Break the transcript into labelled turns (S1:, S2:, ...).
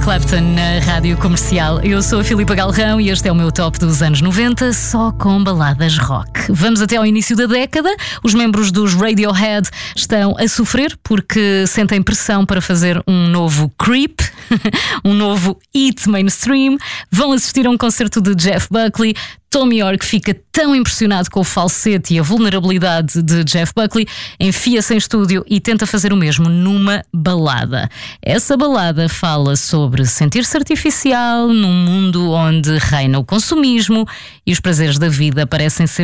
S1: Clapton na Rádio Comercial. Eu sou a Filipa Galrão e este é o meu top dos anos 90, só com baladas rock. Vamos até ao início da década. Os membros dos Radiohead estão a sofrer porque sentem pressão para fazer um novo Creep, um novo hit mainstream. Vão assistir a um concerto de Jeff Buckley. Thom Yorke fica tão impressionado com o falsete e a vulnerabilidade de Jeff Buckley, enfia-se em estúdio e tenta fazer o mesmo numa balada. Essa balada fala sobre sentir-se artificial num mundo onde reina o consumismo e os prazeres da vida parecem ser